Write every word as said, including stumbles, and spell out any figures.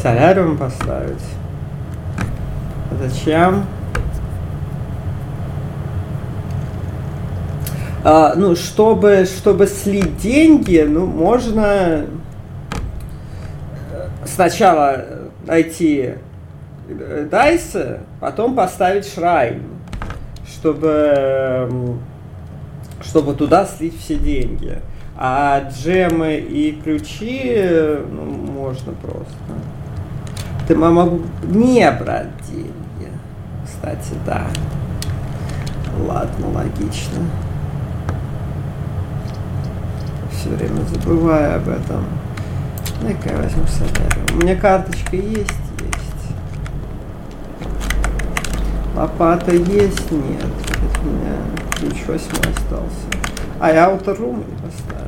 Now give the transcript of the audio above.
Соляриум поставить. Зачем? А, ну, чтобы, чтобы слить деньги, ну, можно сначала найти дайсы, потом поставить шрайн, чтобы, чтобы туда слить все деньги. А джемы и ключи, ну, можно просто. Ты могу не брать деньги. Кстати, да. Ладно, логично. Все время забываю об этом. Ну-ка, я возьму соляриум. У меня карточка есть? Есть. Лопата есть? Нет. У меня ключ восьмой остался. А, я Outer Room не поставил.